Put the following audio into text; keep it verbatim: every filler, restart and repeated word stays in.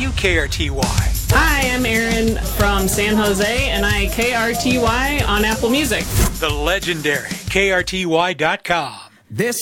to K R T Y. Hi, I'm Erin from San Jose, and I K R T Y on Apple Music. The legendary K R T Y dot com. This